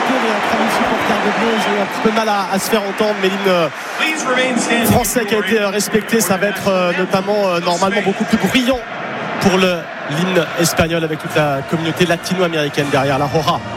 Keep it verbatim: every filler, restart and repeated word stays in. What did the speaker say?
tour, il y a trois mille supporters de Bleu. Ils ont eu un petit peu mal à, à se faire entendre, mais l'hymne français qui a été respecté, ça va être euh, notamment euh, normalement beaucoup plus brillant pour le, l'hymne espagnol avec toute la communauté latino-américaine derrière la Roja.